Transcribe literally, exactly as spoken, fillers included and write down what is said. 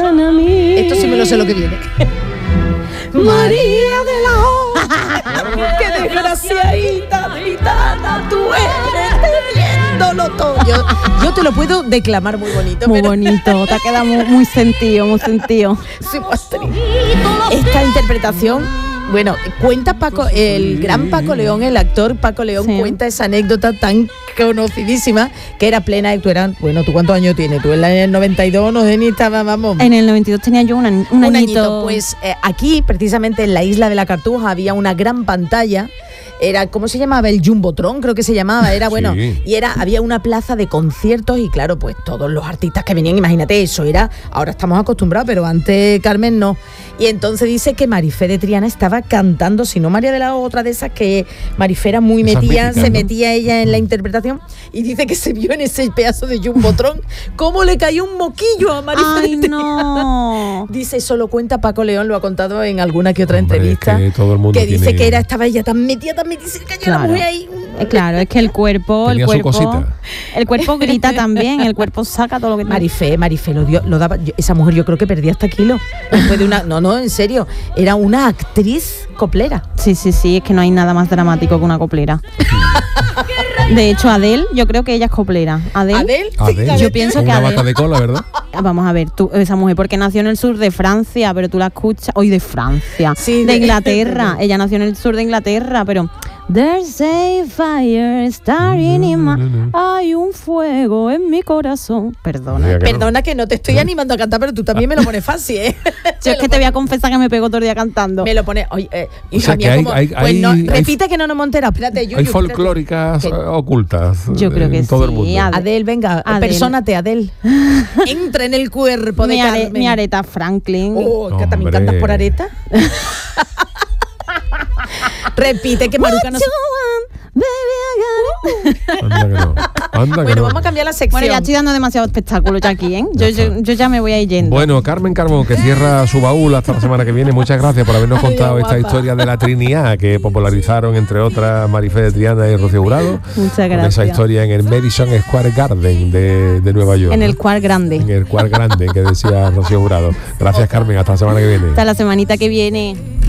a mí. Esto sí me lo sé lo que viene. María de la O. Qué desgraciadita gitana tú eres, teniéndolo todo. Yo, yo te lo puedo declamar muy bonito. Muy pero... bonito, te ha quedado muy, muy sentido, muy sentido. Sí, esta interpretación, bueno, cuenta Paco, el gran Paco León, el actor Paco León, sí. cuenta esa anécdota tan conocidísima que era plena de tú eras, bueno, ¿tú cuántos años tienes? Tú en el noventa y dos no sé ni estaba, vamos. En el noventa y dos tenía yo un, un, un añito. añito. Pues eh, aquí, precisamente en la isla de la Cartuja, había una gran pantalla. Era, ¿cómo se llamaba? El Jumbotron, creo que se llamaba. Era bueno, sí. y era, había una plaza de conciertos y claro, pues todos los artistas que venían, imagínate eso, era, ahora estamos acostumbrados, pero antes Carmen no. Y entonces dice que Marifé de Triana estaba cantando, si no María de la O, otra de esas que Marifé era muy esas metida, míticas, se ¿no? metía ella en la interpretación y dice que se vio en ese pedazo de Jumbotron cómo le cayó un moquillo a Marifé Ay, de Triana. No. Dice, eso lo cuenta Paco León, lo ha contado en alguna que otra Hombre, entrevista, que, todo el mundo que dice tiene... que era, estaba ella tan metida, tan metida, se cayó claro. la mujer ahí. Claro, es que el cuerpo, Tenía el cuerpo, su cosita. el cuerpo grita también, el cuerpo saca todo lo que tiene. Marifé, Marifé lo dio, lo daba. Yo, esa mujer yo creo que perdía hasta kilos. Después de una, no, no, en serio, era una actriz coplera. Sí, sí, sí, es que no hay nada más dramático que una coplera. De hecho, Adele, yo creo que ella es coplera. Adele, Adele, Adele. Yo pienso que una Adele, bata de cola, ¿verdad? Vamos a ver, tú, esa mujer, porque nació en el sur de Francia, pero tú la escuchas, hoy de Francia, sí, de, de Inglaterra. Ella nació en el sur de Inglaterra, pero there's a fire starting in my... Hay un fuego en mi corazón. Perdona. Que Perdona no. que no te estoy animando a cantar, pero tú también me lo pones fácil, ¿eh? Yo es que te voy a confesar que me pego todo el día cantando. Me lo pones... Oye, eh, o sea, mía, hay, como, hay, pues hay, no, hay, repite que no nos hemos enterado. Espérate, yo, hay yo, folclóricas espérate. ocultas. Yo creo que en todo sí, el mundo. Adele. Adele, venga, Adele. persónate, Adele. Entra en el cuerpo mi de are, Carmen. Mi Aretha Franklin. Oh, que también cantas por Aretha. Repite que Maruca no... Anda que no. Anda bueno, que no. vamos a cambiar la sección. Bueno, ya estoy dando demasiado espectáculo ya aquí, ¿eh? Yo, Ya yo, yo ya me voy a ir yendo. Bueno, Carmen Carbón, que cierra su baúl hasta la semana que viene. Muchas gracias por habernos Ay, contado esta guapa. historia de la Trinidad que popularizaron, entre otras, Marifé de Triana y Rocío Jurado. Muchas Con gracias. esa historia en el Madison Square Garden de, de Nueva York. En el cual grande. En el cual grande que decía Rocío Jurado. Gracias, Carmen. Hasta la semana que viene. Hasta la semanita que viene.